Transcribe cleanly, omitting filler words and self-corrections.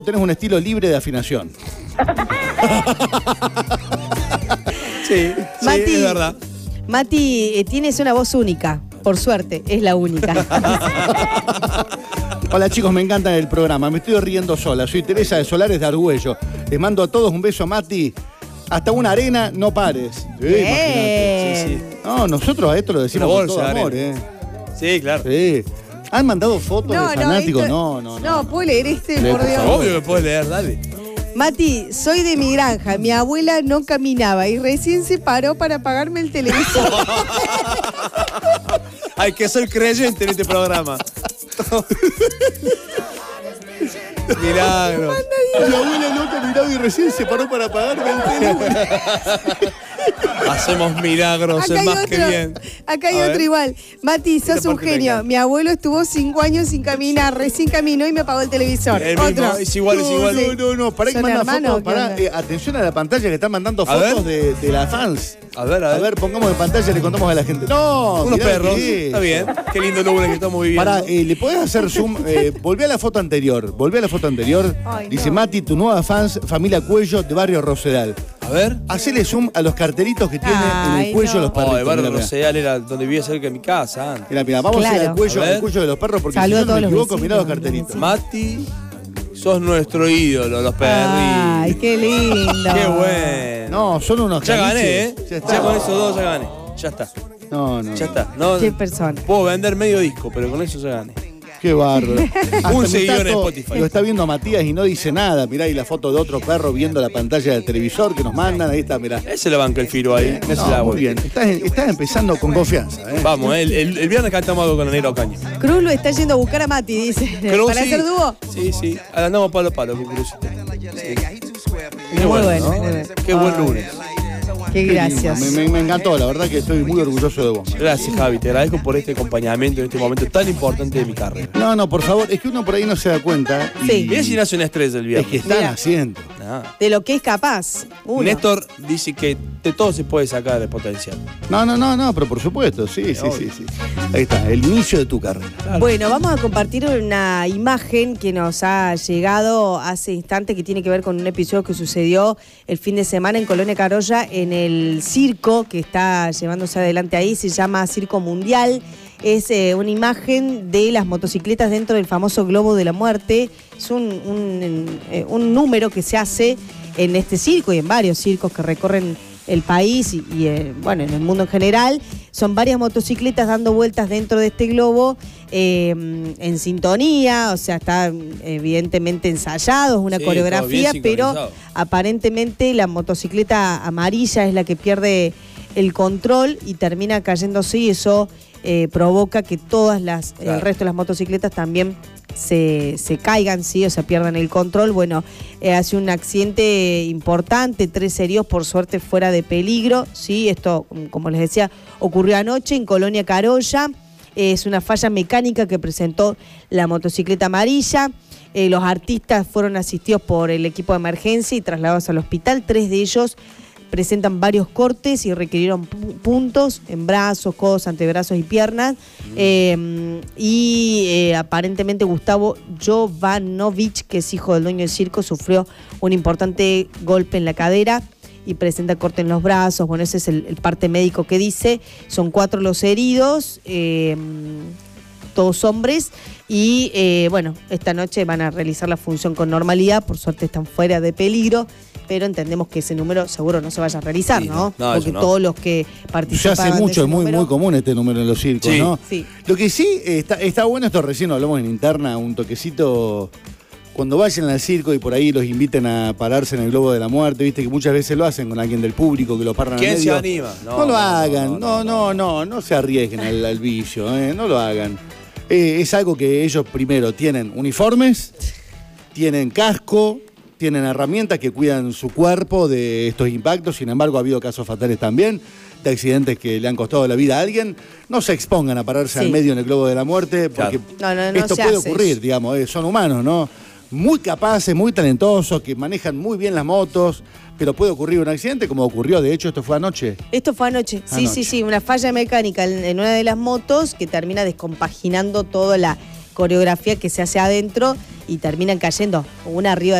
Tenés un estilo libre de afinación. Sí, Mati, sí, es verdad. Mati, tienes una voz única. Por suerte, es la única. Hola chicos, me encanta el programa. Me estoy riendo sola. Soy Teresa de Solares de Argüello. Les mando a todos un beso, Mati. Hasta una arena, no pares. Sí, imagínate. Sí, sí. No, nosotros a esto lo decimos Una con bolsa todo de amor, arena. Sí, claro. Sí. ¿Han mandado fotos de fanáticos? esto- No, ¿puedo leer este, Lee, por por Dios? favor. Obvio que puedes leer, dale. Mati, soy de mi granja. Mi abuela no caminaba y recién se paró para apagarme el televisor. Hay que ser creyente en este programa. Milagro. Mi abuela no caminaba y recién se paró para apagarme el teléfono. Hacemos milagros, es más que bien. Acá hay A otro ver. igual. Mati, sos Esta un parte me genio. encanta. Mi abuelo estuvo 5 años sin caminar, recién caminó y me apagó el televisor. El mismo, Otro. es igual, es igual. No, pará que ¿Son manda hermanos fotos. o qué Pará, onda? atención a la pantalla que están mandando A fotos ver. de las fans. A ver, A ver, pongamos en pantalla y le contamos a la gente. No, Unos mirá perros. qué es. Está bien. Qué lindo lunes que estamos viviendo. Pará, ¿le podés hacer zoom? Volví a la foto anterior. Ay, Dice no. Mati, tu nueva fans, familia Cuello de Barrio Rosedal. A ver. Hacele zoom a los cartelitos que tiene en Ay, el cuello no. los perritos. Oh, el barrio Mirá, mirá. Rosedal era donde vivía cerca de mi casa antes. Mirá, vamos a ir Claro. al cuello, A ver. al cuello de los perros porque Saluda si a yo no me todos los equivoco, mirá los vecinos. cartelitos. Mati, sos nuestro ídolo, los perritos. Ay, qué lindo. Qué bueno. No, son unos Ya gané, ¿eh? caniches. Ya está. Ya con esos dos ya gané. Ya está. No. Ya está. No, Qué persona. puedo vender medio disco, pero con eso ya gané. Qué bárbaro. Hasta Un me seguidor está en todo- Spotify. Lo está viendo Matías y no dice nada. Mirá ahí la foto de otro perro viendo la pantalla del televisor que nos mandan. Ahí está, mirá. Ese la banca el Firo ahí. Ese No, la muy bien. Estás empezando con confianza, ¿eh? Vamos, el viernes cantamos algo con el negro Caño. Cruz lo está yendo a buscar a Mati, dice. Cruz, ¿Para sí. hacer dúo? Sí, sí. Ahora andamos palo a palo con Cruz. Sí. Qué Muy bueno, bueno, ¿no? muy bueno. Qué buen Ay. lunes. Qué gracias. Me encantó, la verdad que estoy muy orgulloso de vos. Gracias, Javi. Te agradezco por este acompañamiento en este momento tan importante de mi carrera. No, por favor, es que uno por ahí no se da cuenta. Y Sí. Mirá si nace una estrella el es viernes. que están Mira. haciendo. Ah. De lo que es capaz. Uno. Néstor dice que de todo se puede sacar el potencial. No, pero por supuesto, sí. Ahí está, el inicio de tu carrera. Bueno, vamos a compartir una imagen que nos ha llegado hace instantes que tiene que ver con un episodio que sucedió el fin de semana en Colonia Carolla en el circo que está llevándose adelante ahí, se llama Circo Mundial. Es una imagen de las motocicletas dentro del famoso Globo de la Muerte. Es un número que se hace en este circo y en varios circos que recorren el país y bueno, en el mundo en general. Son varias motocicletas dando vueltas dentro de este globo en sintonía, o sea, está evidentemente ensayado, es una Sí, todo coreografía, bien pero sincronizado. aparentemente la motocicleta amarilla es la que pierde el control y termina cayéndose y eso provoca que todas Claro. el resto de las motocicletas también se caigan, sí, o sea, pierdan el control. Bueno, hace un accidente importante, 3 heridos, por suerte fuera de peligro, sí, esto, como les decía, ocurrió anoche en Colonia Carolla. Es una falla mecánica que presentó la motocicleta amarilla. Los artistas fueron asistidos por el equipo de emergencia y trasladados al hospital. 3 de ellos presentan varios cortes y puntos en brazos, codos, antebrazos y piernas. Aparentemente Gustavo Jovanovic, que es hijo del dueño del circo, sufrió un importante golpe en la cadera y presenta corte en los brazos. Bueno, ese es el parte médico que dice. Son 4 los heridos, todos hombres. Y bueno, esta noche van a realizar la función con normalidad. Por suerte están fuera de peligro, pero entendemos que ese número seguro no se vaya a realizar, Sí, ¿no? no, Porque eso no. todos los que Ya participan. hace mucho, es muy común este número en los circos, Sí. ¿no? Sí. Lo que sí está bueno, esto recién lo hablamos en interna, un toquecito. Cuando vayan al circo y por ahí los inviten a pararse en el Globo de la Muerte, viste que muchas veces lo hacen con alguien del público que lo paran al ¿Quién medio. se anima? No lo hagan, no se arriesguen al vicio, no lo hagan. Es algo que ellos primero tienen uniformes, tienen casco, tienen herramientas que cuidan su cuerpo de estos impactos. Sin embargo, ha habido casos fatales también, de accidentes que le han costado la vida a alguien. No se expongan a pararse Sí. al medio en el Globo de la Muerte, porque Claro. No esto se puede hace ocurrir, eso. digamos, son humanos, ¿no? Muy capaces, muy talentosos, que manejan muy bien las motos, pero puede ocurrir un accidente, como ocurrió, de hecho, esto fue anoche. Esto fue anoche. Sí, Anoche. sí, una falla mecánica en una de las motos que termina descompaginando toda la coreografía que se hace adentro y terminan cayendo una arriba